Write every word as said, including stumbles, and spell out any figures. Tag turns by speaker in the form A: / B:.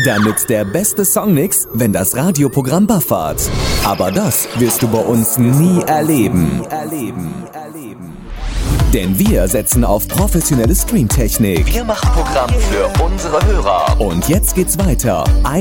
A: damit der beste Songmix, wenn das Radioprogramm buffert. Aber das wirst du bei uns nie erleben. Denn wir setzen auf professionelle Streamtechnik.
B: Wir machen Programm für unsere Hörer.
A: Und jetzt geht's weiter.